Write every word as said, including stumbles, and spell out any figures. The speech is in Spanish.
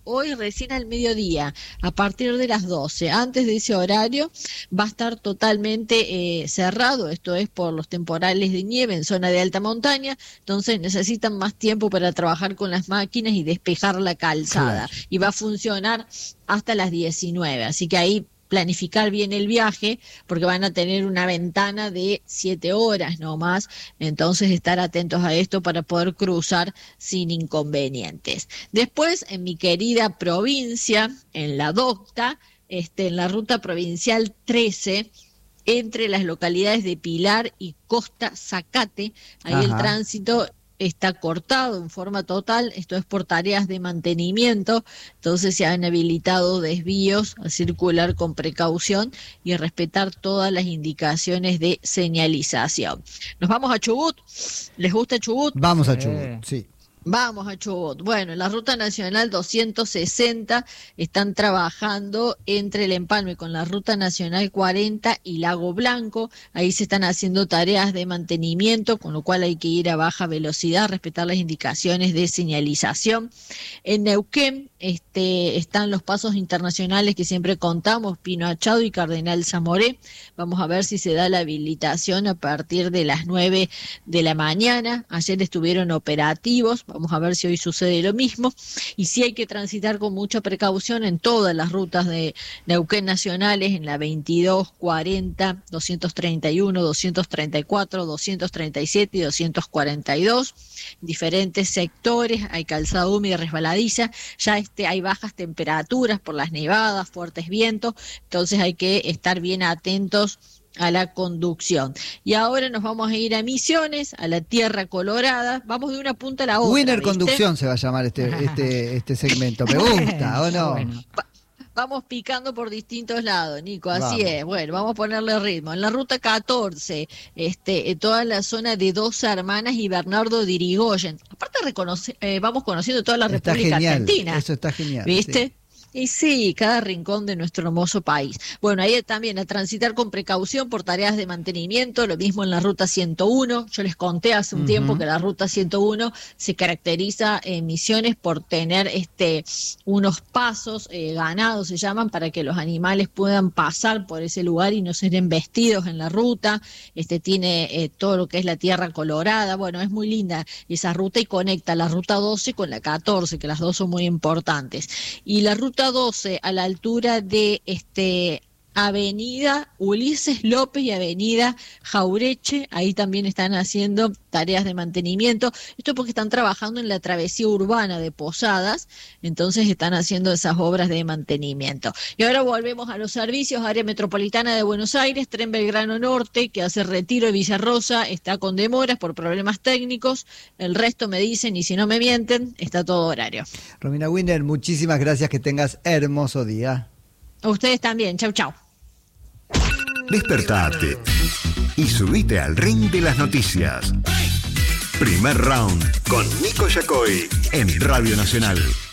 hoy recién al mediodía, a partir de las doce, antes de ese horario, va a estar totalmente eh, cerrado, esto es por los temporales de nieve en zona de alta montaña, entonces necesitan más tiempo para trabajar con las máquinas y despejar la calzada, claro. Y va a funcionar hasta las diecinueve, así que ahí planificar bien el viaje, porque van a tener una ventana de siete horas no más, entonces estar atentos a esto para poder cruzar sin inconvenientes. Después, en mi querida provincia, en la Docta, este, en la ruta provincial trece, entre las localidades de Pilar y Costa Zacate, ahí Ajá. el tránsito está cortado en forma total, esto es por tareas de mantenimiento, entonces se han habilitado desvíos a circular con precaución y respetar todas las indicaciones de señalización. Nos vamos a Chubut, ¿les gusta Chubut? Vamos a Chubut, sí. Vamos a Chubut. Bueno, en la Ruta Nacional doscientos sesenta están trabajando entre el empalme con la Ruta Nacional cuarenta y Lago Blanco. Ahí se están haciendo tareas de mantenimiento, con lo cual hay que ir a baja velocidad, respetar las indicaciones de señalización. En Neuquén este, están los pasos internacionales que siempre contamos, Pino Achado y Cardenal Zamoré. Vamos a ver si se da la habilitación a partir de las nueve de la mañana. Ayer estuvieron operativos. Vamos a ver si hoy sucede lo mismo. Y sí hay que transitar con mucha precaución en todas las rutas de Neuquén nacionales, en la veintidós, cuarenta, doscientos treinta y uno, doscientos treinta y cuatro, doscientos treinta y siete y doscientos cuarenta y dos. Diferentes sectores, hay calzada húmeda y resbaladiza. Ya este, hay bajas temperaturas por las nevadas, fuertes vientos. Entonces hay que estar bien atentos a la conducción. Y ahora nos vamos a ir a Misiones, a la Tierra Colorada. Vamos de una punta a la otra. Winner ¿viste? Conducción se va a llamar este, este, este segmento. Me gusta, ¿o no? Bueno. Vamos picando por distintos lados, Nico, así Vamos. es. Bueno, vamos a ponerle ritmo. En la ruta catorce, este, toda la zona de Dos Hermanas y Bernardo de Irigoyen. Aparte, reconoce, eh, vamos conociendo toda la Está República genial, Argentina. eso está genial. ¿Viste? Sí. Y sí, cada rincón de nuestro hermoso país. Bueno, ahí también a transitar con precaución por tareas de mantenimiento, lo mismo en la ruta ciento uno. Yo les conté hace un uh-huh. tiempo que la ruta ciento uno se caracteriza en Misiones por tener este unos pasos eh, ganados, se llaman, para que los animales puedan pasar por ese lugar y no ser embestidos en la ruta. Este tiene eh, todo lo que es la Tierra Colorada. Bueno, es muy linda esa ruta y conecta la ruta doce con la catorce, que las dos son muy importantes. Y la ruta doce a la altura de este Avenida Ulises López y Avenida Jaureche, ahí también están haciendo tareas de mantenimiento. Esto porque están trabajando en la travesía urbana de Posadas, entonces están haciendo esas obras de mantenimiento. Y ahora volvemos a los servicios. Área metropolitana de Buenos Aires, Tren Belgrano Norte, que hace retiro de Villarrosa, está con demoras por problemas técnicos. El resto me dicen, y si no me mienten, está todo horario. Romina Winner, muchísimas gracias, que tengas hermoso día. A ustedes también, chau chau. Despertate y subite al ring de las noticias. Primer round con Nico Yacoy en Radio Nacional.